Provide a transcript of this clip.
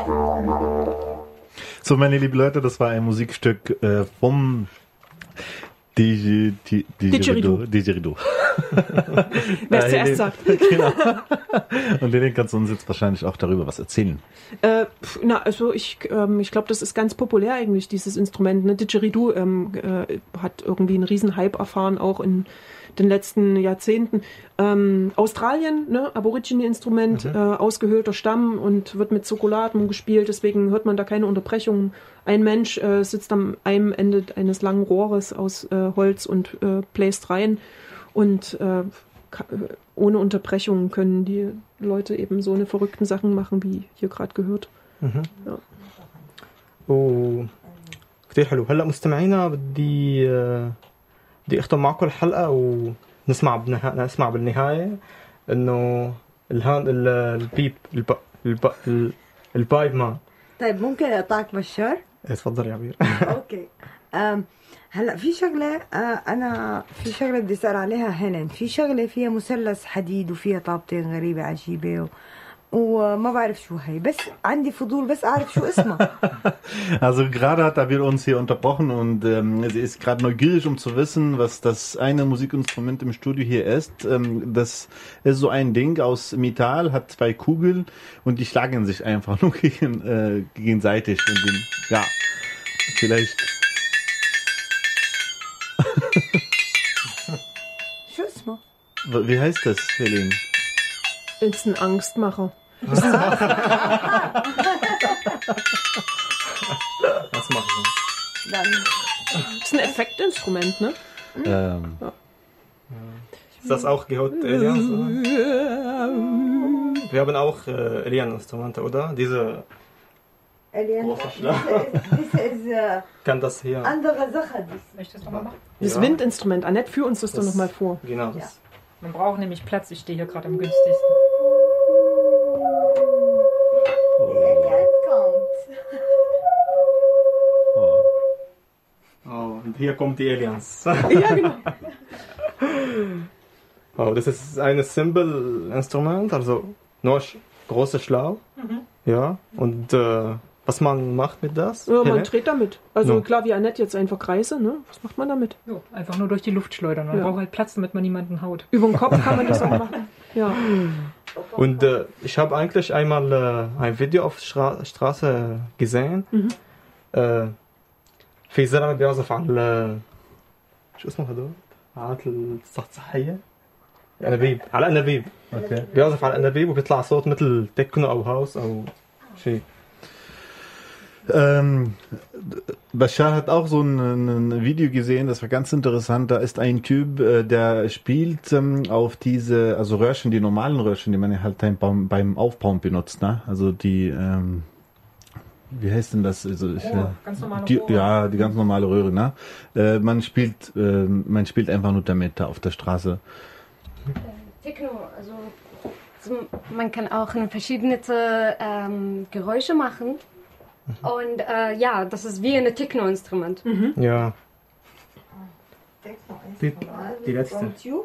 So, meine lieben Leute, das war ein Musikstück vom Didgeridoo. Wer es zuerst sagt. Genau. Und Helene kannst du uns jetzt wahrscheinlich auch darüber was erzählen. Ich glaube, das ist ganz populär eigentlich, dieses Instrument. Ne? Didgeridoo hat irgendwie einen riesen Hype erfahren, auch in den letzten Jahrzehnten. Australien, ne? Aborigine-Instrument, ausgehöhlter Stamm und wird mit Zirkulatmung gespielt, deswegen hört man da keine Unterbrechungen. Ein Mensch sitzt am einem Ende eines langen Rohres aus Holz und bläst rein und ohne Unterbrechungen können die Leute eben so eine verrückten Sachen machen, wie hier gerade gehört. Ja. كتير حلو. هلا مستمعينا بدي اختم معكم الحلقه ونسمع نسمع بالنهايه انه البيب البايب مان. طيب ممكن اقطعك بشار؟ تفضل يا عبير. اوكي. هلا في شغله انا في شغله بدي اسال عليها هنا. في شغله فيها مثلث حديد وفيها طابتين غريبه عجيبه وما بعرف شو هي, بس عندي فضول بس اعرف شو اسمها. Also gerade hat Abir uns hier unterbrochen und sie ist gerade neugierig, um zu wissen, was das eine Musikinstrument im Studio hier ist. Das ist so ein Ding aus Metall, hat 2 Kugeln und die schlagen sich einfach nur gegenseitig. Und ja, vielleicht... شو اسمه؟ Wie heißt das, Helene? Ist ein Angstmacher. Was machen wir? Ist ein Effektinstrument, ne? Ja. Ist das auch gehört Aliens? Wir haben auch Alien-Instrumente, oder? Diese kann das hier. andere Sache. Möchtest du nochmal machen? Das Windinstrument. Annette, führ uns das doch nochmal vor. Genau, das. Man braucht nämlich Platz. Ich stehe hier gerade am günstigsten. Und hier kommt die Aliens. Ja, genau. Das ist ein Cymbal-Instrument, also nur große Schlau. Ja, und was man macht mit das? Ja, man dreht damit. Also Ja. klar, wie Annette jetzt einfach Kreise, ne? Was macht man damit? Jo, einfach nur durch die Luft schleudern. Man braucht halt Platz, damit man niemanden haut. Über den Kopf kann man das auch machen. Ja. Und ich habe eigentlich einmal ein Video auf Straße gesehen. في زلمه بيعزف على شو اسمه هدول؟ آلات الصحية؟ أنابيب، على أنابيب. Okay. بيعزف على أنابيب وبيطلع صوت مثل تكنو أو هاوس أو شيء. Bashar hat auch so ein Video gesehen, das war ganz interessant. Da ist ein Typ, der spielt auf diese, also Röhrchen, die normalen Röhrchen, die man halt beim Aufbauen benutzt, ne? Also die, wie heißt denn das? Also ganz normale Röhre. Ja, die ganz normale Röhre, ne? Man spielt einfach nur damit da auf der Straße. Techno, also man kann auch verschiedene Geräusche machen. Und ja, das ist wie ein Techno-Instrument. Ja. Die letzte. From tube?